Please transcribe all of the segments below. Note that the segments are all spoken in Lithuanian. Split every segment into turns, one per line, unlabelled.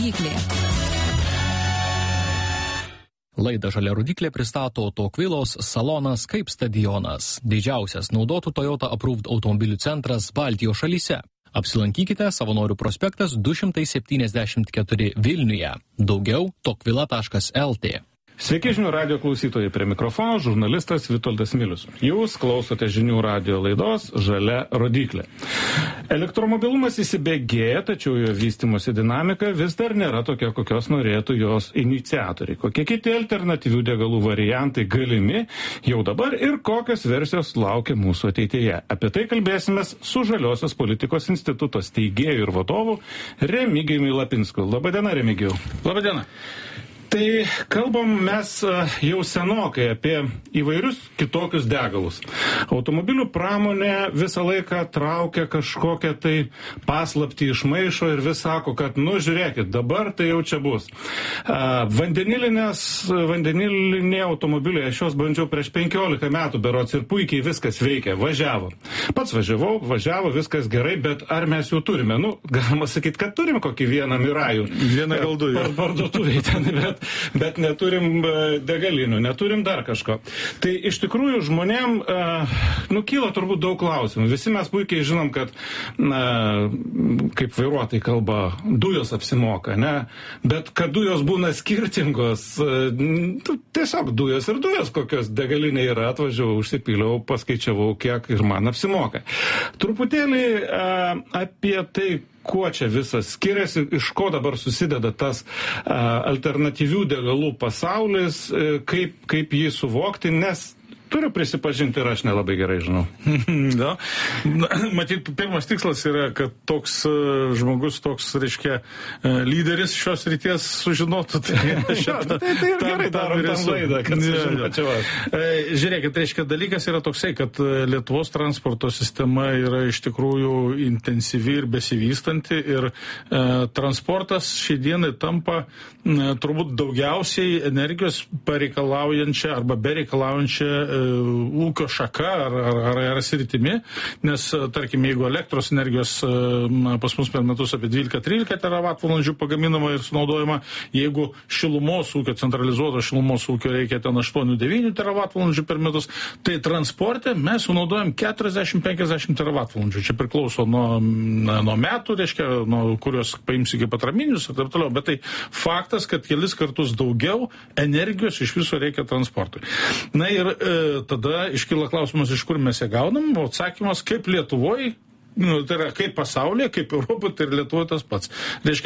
Laidą Žalia rodyklė pristato Tokvilos salonas kaip stadionas, didžiausias naudotų Toyota Approved automobilių centras Baltijos šalyse. Apsilankykite Savanorių prospektas 274 Vilniuje. Daugiau tokvila.lt.
Sveiki žinių radijo klausytojai, prie mikrofono žurnalistas Vitoldas Milius. Jūs klausote žinių radijo laidos Žalia rodyklė. Elektromobilumas įsibėgėja, tačiau jo vystymosi dinamika vis dar nėra tokia, kokios norėtų jos iniciatoriai. Kokie kiti alternatyvių degalų variantai galimi jau dabar ir kokios versijos laukia mūsų ateityje. Apie tai kalbėsimės su Žaliosios politikos instituto steigėju ir vadovu Remigijumi Lapinsku. Labadiena, Remigijau.
Labadiena.
Tai kalbam mes jau senokai apie įvairius kitokius degalus. Automobilių pramonė visą laiką traukia kažkokią tai paslaptį iš maišo ir vis sako, kad, žiūrėkit, dabar tai jau čia bus. Vandeniliniai automobiliai, aš juos bandžiau prieš 15 metų berods ir puikiai viskas veikia, važiavo. Pats važiavo, viskas gerai, bet ar mes jų turime? Galima sakyti, kad turim kokį vieną Mirajų.
Vieną galdujų.
Parduotuvėj ten, bet neturim degalinių, neturim dar kažko. Tai iš tikrųjų žmonėm kyla turbūt daug klausimų. Visi mes puikiai žinom, kad kaip vairuotojai kalba, dujos apsimoka, ne? Bet kad dujos būna skirtingos, tiesiog dujos ir dujos, kokios degalinė yra, atvažiavau, užsipyliau, paskaičiavau, kiek ir man apsimoka. Truputėlį apie tai, kuo čia visas skiriasi, iš ko dabar susideda tas alternatyvių degalų pasaulis, kaip jį suvokti, nes turiu prisipažinti ir aš nelabai gerai žinau.
Matyt, pirmas tikslas yra, kad toks žmogus, reiškia, lyderis šios ryties sužinotų.
Tai gerai darom tą laidą, kad sužinočiau.
Žiūrėkit, reiškia, dalykas yra toksai, kad Lietuvos transporto sistema yra iš tikrųjų intensyvi ir besivystanti ir transportas šiai dienai tampa turbūt daugiausiai energijos pareikalaujančia arba bereikalaujančia ūkio šaka ar sritimi, nes, tarkim, jeigu elektros energijos pas mus per metus apie 12-13 teravatvalandžių pagaminama ir sunaudojama, jeigu šilumos ūkio, centralizuoto šilumos ūkio reikia ten 8-9 teravatvalandžių per metus, tai transporte mes sunaudojam 40-50 teravatvalandžių. Čia priklauso nuo metų, reiškia, nuo kurios paims iki patraminius ir taip toliau, bet tai faktas, kad kelis kartus daugiau energijos iš viso reikia transportui. Na ir tada iškyla klausimas, iš kur mes ją gaunam, o atsakymas, kaip Lietuvoje, tai yra kaip pasaulyje, kaip Europoje, tai ir Lietuvoje tas pats. Reiškia,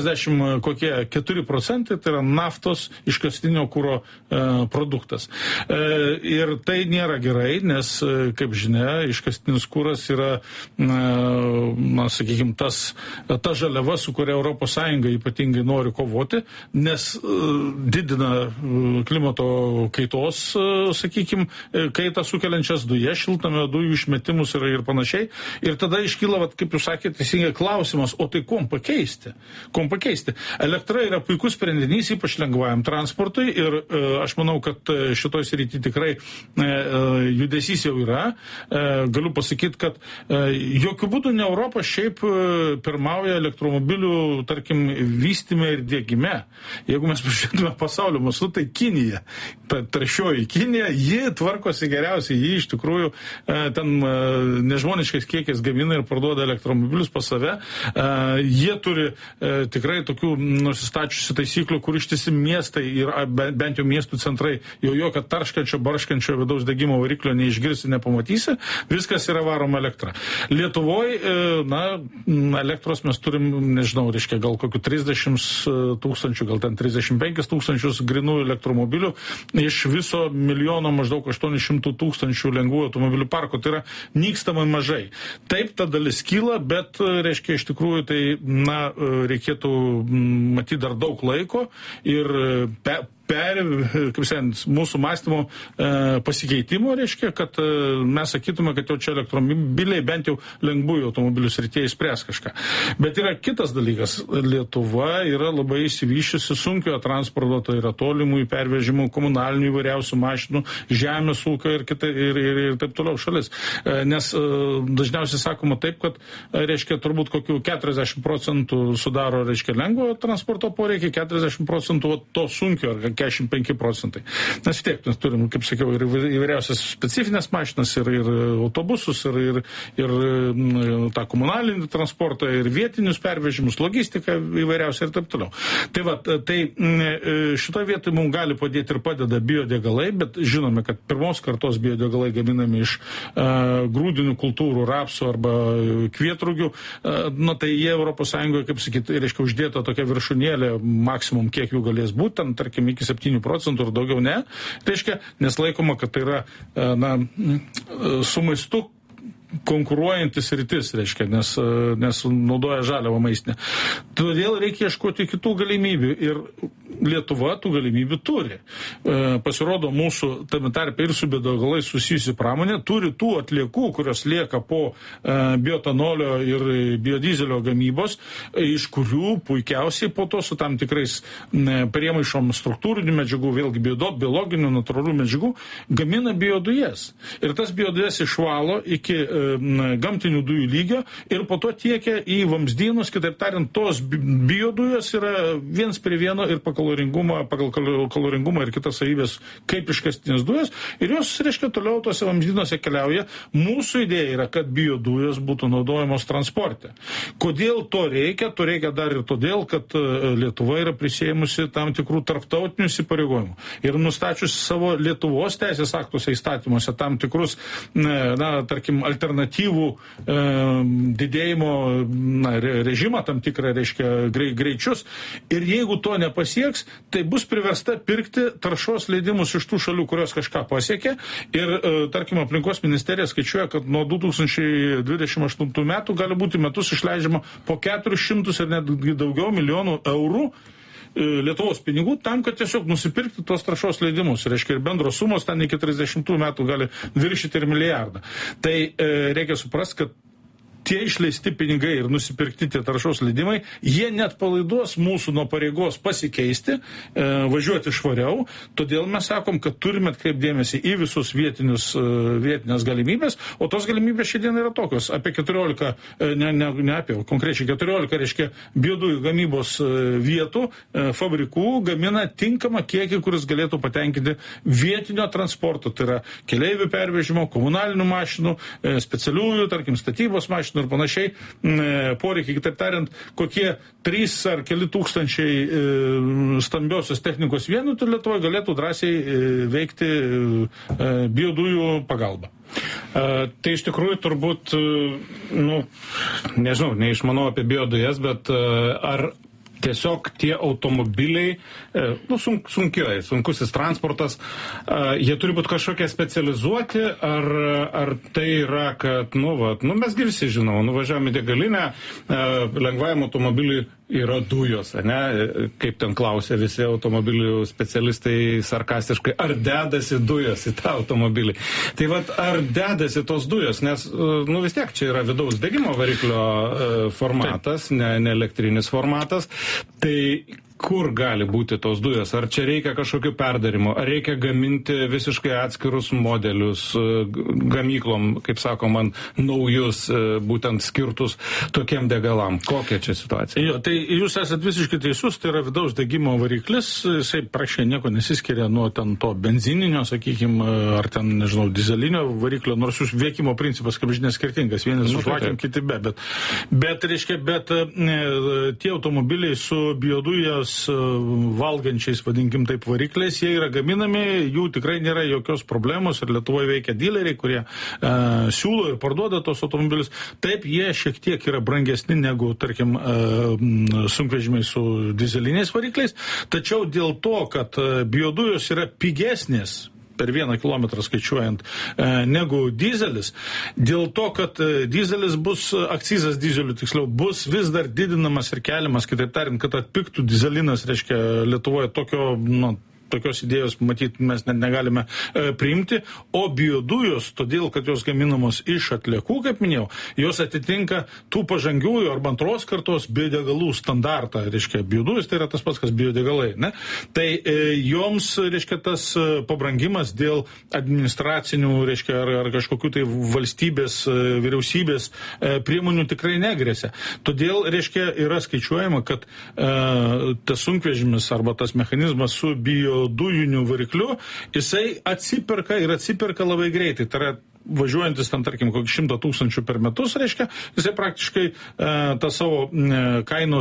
94% tai yra naftos iškastinio kuro produktas. Ir tai nėra gerai, nes, kaip žinia, iškastinis kuras yra, sakykime, ta žaliava, su kuria Europos Sąjunga ypatingai nori kovoti, nes didina klimato kaitos, sakykime, kaitą sukeliančias dujas, šiltnamio dujų išmetimus ir panašiai. Ir tada iškyla, kaip jūs sakėte, teisingai klausimas, o tai kuom pakeisti? Elektra yra puikus sprendinys, ypač lengvajam transportui ir aš manau, kad šitoj srity tikrai judesys jau yra. Galiu pasakyti, kad jokių būdų ne Europa šiaip pirmauja elektromobilių, tarkim, vystyme ir diegime. Jeigu mes pažiūrėtume pasaulio mastu, tai Kinija, ta trečioji Kinija, ji tvarkosi geriausiai, ji iš tikrųjų ten nežmoniškais kiekis gamina ir parduoda elektromobilius pas save. Jie turi tikrai tokių nusistačiusių taisyklių, kur ištisi miestai ir bent jau miestų centrai jau jokio tarškančio, barškančio vidaus degimo variklio neišgirsi, nepamatysi. Viskas yra varoma elektra. Lietuvoje, elektros mes turim, nežinau, reiškia gal kokių 30 tūkstančių, gal ten 35 tūkstančius grinų elektromobilių iš viso milijono maždaug 800 tūkstančių lengvųjų automobilių parko. Tai yra nykstamai mažai. Taip, ta dalis kyla, bet, reiškia, iš tikrųjų, tai, reikėtų matyti dar daug laiko ir mūsų mąstymo pasikeitimo, reiškia, kad mes sakytume, kad jau čia elektromobiliai bent jau lengvųjų automobilių srityje išspręs kažką. Bet yra kitas dalykas. Lietuva yra labai įsivyščiusi sunkiojo transporto, tai yra tolimųjų pervežimų, komunalinių įvairiausių mašinų, žemės ūkio ir taip toliau šalis. Nes dažniausiai sakoma taip, kad, reiškia, turbūt kokių 40% sudaro, reiškia, lengvojo transporto poreikiai, 40% to sunkio, ar 45%. Nes tiek, mes turim, kaip sakiau, ir įvairiausias specifinės mašinas, ir autobusus, ir tą komunalinį transportą, ir vietinius pervežimus, logistiką įvairiausią ir taip toliau. Tai va, tai šitoje vietoje mums gali padėti ir padeda biodegalai, bet žinome, kad pirmos kartos biodegalai gaminami iš grūdinių kultūrų, rapsų arba kvietrugių, tai jie Europos Sąjungoje, kaip sakyti, reiškia, uždėta tokia viršūnėlė, maksimum kiek jų galės būti, ten, tarkim, iki 7% ir daugiau ne, reiškia, nes laikoma, kad tai yra su maistu konkuruojantis rytis, reiškia, nes naudoja žaliavą maistinę. Todėl reikia ieškoti kitų galimybių ir Lietuva tų galimybių turi. Pasirodo, mūsų tame tarpe ir su biodegalais susijusi pramonė turi tų atliekų, kurios lieka po bioetanolio ir biodizelio gamybos, iš kurių puikiausiai po to su tam tikrais priemaišom struktūrinių medžiagų, vėlgi biologinių, natūralių medžiagų, gamina biodujas. Ir tas biodujas išvalo iki gamtinių dujų lygio ir po to tiekia į vamzdynus, kitaip tariant, tos biodujos yra 1:1 ir pagal kaloringumą ir kitas savybės kaip iškastinės dujos ir jos, reiškia, toliau tose vamzdynuose keliauja. Mūsų idėja yra, kad biodujos būtų naudojamos transporte. Kodėl to reikia? To reikia dar ir todėl, kad Lietuva yra prisėmusi tam tikrų tarptautinių įsipareigojimų ir nustačiusi savo Lietuvos teisės aktuose įstatymuose tam tikrus, tarkim, alternatyvų didėjimo režimą, tam tikrą, reiškia, greičius. Ir jeigu to nepasieks, tai bus priversta pirkti taršos leidimus iš tų šalių, kurios kažką pasiekė. Ir, tarkim, aplinkos ministerija skaičiuoja, kad nuo 2028 metų gali būti metus išleidžiama po 400 ir netgi daugiau milijonų eurų Lietuvos pinigų tam, kad tiesiog nusipirkti tos taršos leidimus. Reiškia, ir bendros sumos ten iki 30 metų gali viršyti ir milijardą. Tai reikia suprasti, kad tie išleisti pinigai ir nusipirkti tie taršos leidimai, jie net palaiduos mūsų nuo pareigos pasikeisti, važiuoti švariau. Todėl mes sakom, kad turime atkreipdėmėsi į visus vietinės galimybės, o tos galimybės šiandien yra tokios. Apie 14, konkrečiai 14, reiškia, biodujų gamybos vietų, fabrikų gamina tinkamą kiekį, kuris galėtų patenkinti vietinio transporto. Tai yra keleivių pervežimo, komunalinių mašinų, specialiųjų, tarkim, statybos mašinų ir panašiai poreikiai. Kitaip tariant, kokie 3 ar keli tūkstančiai stambiosios technikos vienetų Lietuvoje galėtų drąsiai veikti biodujų pagalba.
Tai iš tikrųjų turbūt, nežinau, neišmanau apie biodujas, bet ar tiesiog tie automobiliai, sunkusis transportas, jie turi būti kažkokie specializuoti, ar tai yra, kad, mes visi žinom, nuvažiavame į degalinę, lengvajam automobiliui yra dujos, ne? Kaip ten klausia visi automobilių specialistai sarkastiškai, ar dedasi dujos į tą automobilį. Tai ar dedasi tos dujos, nes, vis tiek čia yra vidaus degimo variklio formatas, ne elektrinis formatas. Tai kur gali būti tos dujos? Ar čia reikia kažkokių perdarimo? Ar reikia gaminti visiškai atskirus modelius gamyklom, kaip sako man, naujus, būtent skirtus tokiem degalam? Kokia čia situacija?
Jo, tai jūs esat visiškai teisus, tai yra vidaus degimo variklis, jisai praškai nieko nesiskiria nuo ten to benzininio, sakykime, ar ten, nežinau, dizelinio variklio, nors jūs veikimo principas, kaip žinia, skirtingas, vienas su žvakėm, kiti be. Bet tie automobiliai su biodujos valgančiais, vadinkim taip, varikliais, jie yra gaminami, jų tikrai nėra jokios problemos ir Lietuvoje veikia dileriai, kurie siūlo ir parduoda tos automobilius. Taip, jie šiek tiek yra brangesni negu, tarkim, sunkvežimiai su dizeliniais varikliais, tačiau dėl to, kad biodujos yra pigesnės per 1 kilometrą skaičiuojant, negu dizelis. Dėl to, kad dizelis akcizas dizelių tiksliau, bus vis dar didinamas ir keliamas, kitaip tariant, kad atpigtų dizelinas, reiškia, Lietuvoje tokio, tokios idėjos, matyt, mes net negalime priimti, o biodujos, todėl, kad jos gaminamos iš atliekų, kaip minėjau, jos atitinka tų pažangiųjų arba antros kartos biodegalų standartą, reiškia, biodujos tai yra tas pats, kas biodegalai, ne? Tai joms, reiškia, tas pabrangimas dėl administracinių, reiškia, ar kažkokių tai valstybės, vyriausybės priemonių tikrai negrėsia. Todėl, reiškia, yra skaičiuojama, kad tas sunkvežimis arba tas mechanizmas su biodujiniu varikliu, jisai atsiperka labai greitai. Tai yra važiuojantis ten, tarkim, kokį 100 000 per metus, reiškia, jisai praktiškai tą savo kainos